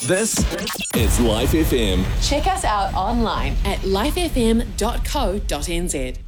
This is Life FM. Check us out online at lifefm.co.nz.